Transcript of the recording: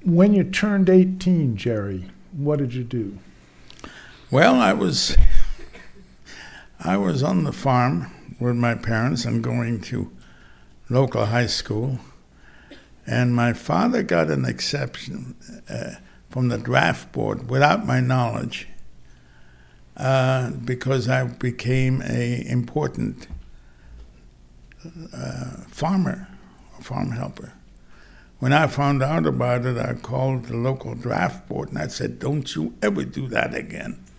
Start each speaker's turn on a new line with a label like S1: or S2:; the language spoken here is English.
S1: When you turned 18, Jerry, what did you do?
S2: Well, I was on the farm with my parents and going to local high school, and my father got an exception from the draft board without my knowledge because I became an important farm helper. When I found out about it, I called the local draft board and I said, "Don't you ever do that again."